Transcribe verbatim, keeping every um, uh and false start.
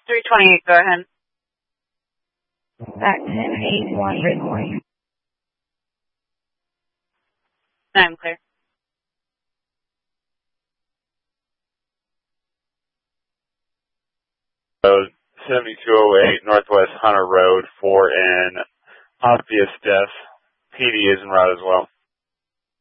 three twenty-eight, go ahead. Back ten eight one Ridgeway. I'm clear. Road seventy-two oh eight, Northwest Hunter Road, four N, obvious death. P D is en route as well.